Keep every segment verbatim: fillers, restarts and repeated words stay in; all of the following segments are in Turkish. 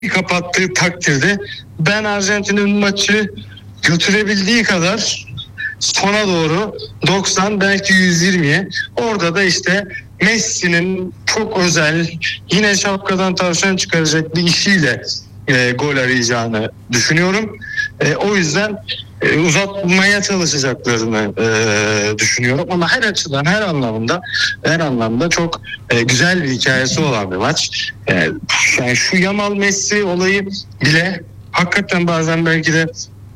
kapattığı takdirde ben Arjantin'in maçı götürebildiği kadar sona doğru doksan belki yüz yirmiye, orada da işte Messi'nin çok özel, yine şapkadan tavşan çıkaracak bir işiyle e, gol arayacağını düşünüyorum. E, o yüzden e, uzatmaya çalışacaklarını e, düşünüyorum. Ama her açıdan, her anlamda, her anlamda çok e, güzel bir hikayesi olan bir maç. E, yani şu Yamal Messi olayı bile hakikaten bazen belki de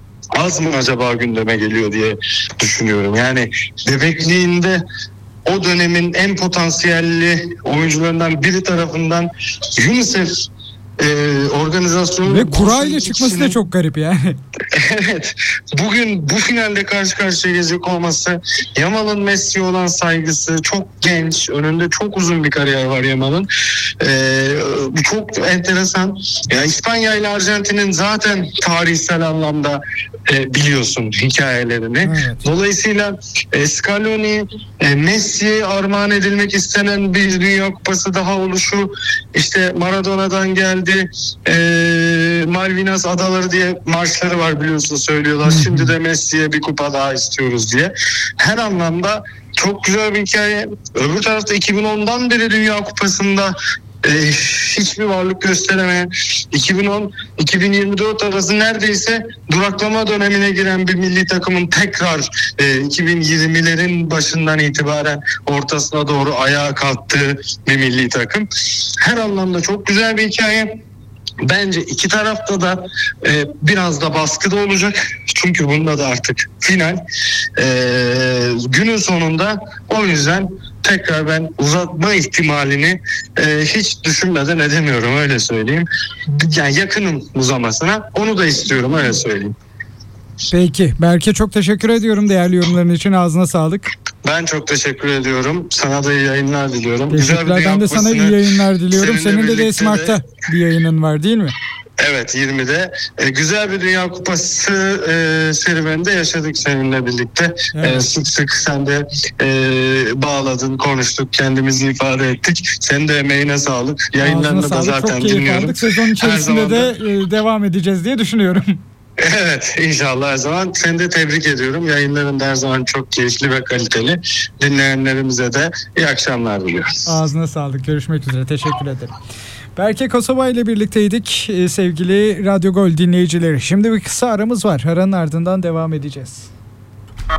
az mı acaba gündeme geliyor diye düşünüyorum. Yani bebekliğinde o dönemin en potansiyelli oyuncularından biri tarafından UNICEF e, organizasyonu ve kura ile çıkması da çok garip yani. Evet, bugün bu finalde karşı karşıya gelecek olması, Yamal'ın Messi'ye olan saygısı, çok genç, önünde çok uzun bir kariyer var Yamal'ın. Ee, bu çok enteresan. Ya İspanya ile Arjantin'in zaten tarihsel anlamda e, biliyorsun hikayelerini. Evet. Dolayısıyla e, Scaloni, e, Messi'ye armağan edilmek istenen bir Dünya Kupası daha oluşu, işte Maradona'dan geldi, e, Malvinas Adaları diye marşları var biliyorsun, söylüyorlar. Şimdi de Messi'ye bir kupa daha istiyoruz diye. Her anlamda çok güzel bir hikaye. Öbür tarafta iki bin ondan beri Dünya Kupası'nda e, hiçbir varlık gösteremeyen, iki bin on iki bin yirmi dört arası neredeyse duraklama dönemine giren bir milli takımın tekrar e, iki bin yirmilerin başından itibaren ortasına doğru ayağa kalktığı bir milli takım. Her anlamda çok güzel bir hikaye. Bence iki tarafta da e, biraz da baskıda olacak. Çünkü bunda da artık final. E, günün sonunda o yüzden tekrar ben uzatma ihtimalini e, hiç düşünmeden edemiyorum, öyle söyleyeyim. Yani yakınım uzamasına. Onu da istiyorum, öyle söyleyeyim. Peki Berke, çok teşekkür ediyorum değerli yorumların için, ağzına sağlık. Ben çok teşekkür ediyorum. Sana da iyi yayınlar diliyorum. Teşekkürler. Ben de sana iyi yayınlar diliyorum. Senin de Desmark'ta bir yayının var değil mi? Evet, yirmide. E, güzel bir Dünya Kupası e, serüveninde yaşadık seninle birlikte. Evet. E, sık sık sen de e, bağladın, konuştuk, kendimizi ifade ettik. Senin de emeğine sağlık. Yayınlarını da zaten çok keyif dinliyorum. Aldık. Sezon içerisinde de e, devam edeceğiz diye düşünüyorum. Evet, inşallah her zaman. Seni de tebrik ediyorum. Yayınların da her zaman çok keyifli ve kaliteli. Dinleyenlerimize de iyi akşamlar diliyoruz. Ağzına sağlık. Görüşmek üzere. Teşekkür ederim. Berke Kosova ile birlikteydik sevgili Radyo Gol dinleyicileri. Şimdi bir kısa aramız var. Aranın ardından devam edeceğiz.